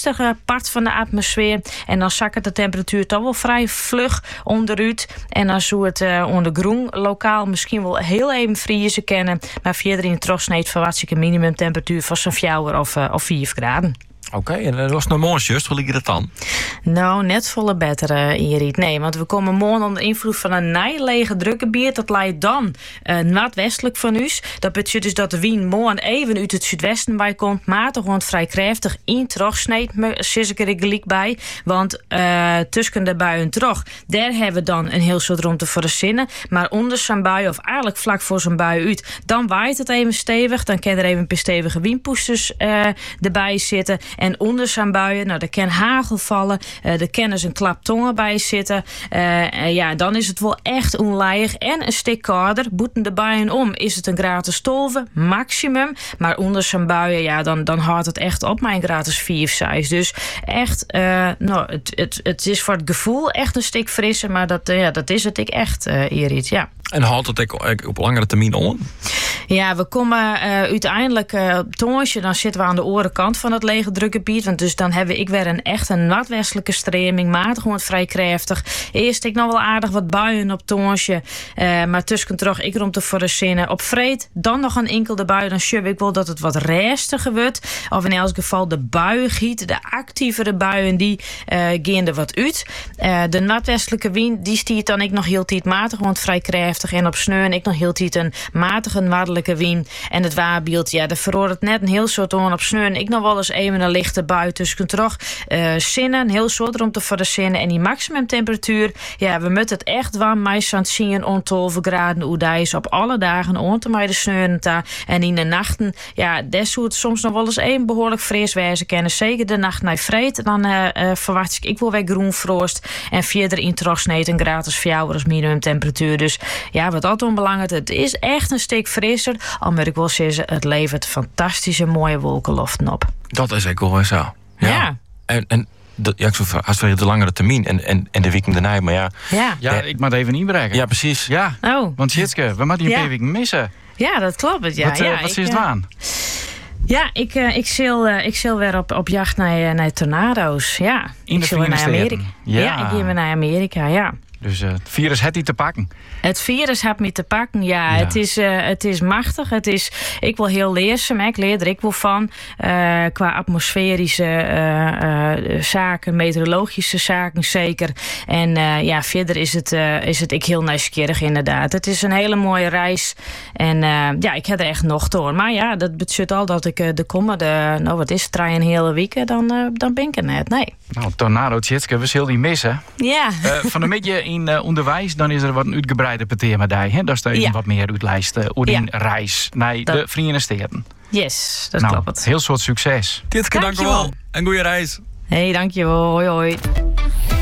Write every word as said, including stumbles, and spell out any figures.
rustige part van de atmosfeer. En dan zakken de temperatuur toch wel vrij vlug onderuit. En dan zou het uh, onder groen lokaal misschien wel heel even vriezen kennen. Maar verder in de trosneet verwacht ik een minimumtemperatuur van zo'n vier of, uh, of vier graden. Oké, okay, en dat was nog mooi, just. Hoe liep dat dan? Nou, net volle beter, uh, Ingrid. Nee, want we komen morgen onder invloed van een nijlege drukgebied. Dat leidt dan uh, noordwestelijk van u. Dat betekent dus dat de wind morgen even uit het zuidwesten bij komt. Maar toch gewoon vrij krachtig in trochsneed, zit ik er gelijk bij. Want uh, tussen de buien trog, daar hebben we dan een heel soort ruimte voor de zinnen. Maar onder zijn bui, of eigenlijk vlak voor zijn bui uit, dan waait het even stevig. Dan kan er even een paar stevige windpoesters uh, erbij zitten. En onder zijn buien, nou, er kan hagel vallen. Uh, er kan dus een klap tongen bij zitten. Uh, uh, ja, dan is het wel echt onlijig. En een stuk kouder. Boeten de buien om is het een gratis tolve, maximum. Maar onder zijn buien, ja, dan, dan houdt het echt op mijn gratis vier vijf. Dus echt, uh, nou, het, het, het is voor het gevoel echt een stuk frisser. Maar dat, uh, ja, dat is het ik echt, uh, Irit, ja. En houdt het ook op langere termijn om? Ja, we komen uh, uiteindelijk uh, op Toonsje, dan zitten we aan de orenkant van het lege drukgebied. Want dus dan hebben ik weer een echt een noordwestelijke streming, matig gewoon vrij krachtig. Eerst ik nog wel aardig wat buien op Toonsje, uh, maar tussen terug ik rond te voor de zinnen. Op vreed, dan nog een enkele bui, dan sure ik wel dat het wat rustiger wordt. Of in elk geval de buiengiet, de actievere buien, die uh, gaan er wat uit. Uh, de noordwestelijke wind, die stiert dan ik nog heel tijd matig, want vrij krachtig. En op sneu en ik nog heel tijd een matige noordelijke wind. En het waarbeeld, ja, dat verhoort het net een heel soort on op sneu. En ik nog wel eens even een lichte bui tussen terug. Uh, zinnen, een heel soort om te voor de zinnen. En die maximumtemperatuur, ja, we moeten het echt warm meestal zien om twaalf graden. Hoe dat is op alle dagen om te mij de sneu daar. En in de nachten, ja, dat zou het soms nog wel eens even behoorlijk fris wezen kennen. Zeker de nacht naar vreed. Dan uh, uh, verwacht ik, ik wil weer groen frost. En verder in trochsneed een gratis vier als minimumtemperatuur. Dus ja, wat dat onbelangrijk, het is echt een stuk frisser. Al moet ik wel zeggen, het levert fantastische mooie wolkenloften op. Dat is echt wel zo. Ja. ja. En, en de, ja, ik zou als we de langere termijn en, en, en de weekend daarna, maar ja. Ja, ja ik moet even inbrengen. Ja, precies. Ja, oh. Want Jitske, we moeten die ja. een week missen. Ja, dat klopt. Ja. Wat, uh, ja, wat ik, is het uh, aan? Ja, ik, uh, ik, zil, uh, ik zil weer op, op jacht naar, naar tornado's. Ja. In de ik zil naar Amerika. Ja. ja, ik ga weer naar Amerika, ja. Dus uh, het virus heeft hij te pakken. Het virus heeft me te pakken, ja. ja. Het, is, uh, het is machtig. Het is, ik wil heel leerzaam, ik leer er ik wel van. Uh, qua atmosferische uh, uh, zaken, meteorologische zaken zeker. En uh, ja, verder is het, uh, is het ik heel nieuwsgierig inderdaad. Het is een hele mooie reis. En uh, ja, ik heb er echt nog door. Maar ja, dat betekent al dat ik uh, de komende, nou wat is het, drie een hele week, dan, uh, dan ben ik er net. Nee. Nou, tornado, Jitske, we zullen die missen. Ja. Uh, van een beetje in uh, onderwijs, dan is er wat een uitgebreide thema. Daar staat ja. wat meer uitlijst uh, over ja. een reis naar dat... de Verenigde Staten. Yes, dat nou, klopt. heel soort succes. Jitske, dank je wel. En goede reis. Hey, dankjewel. Hoi, hoi.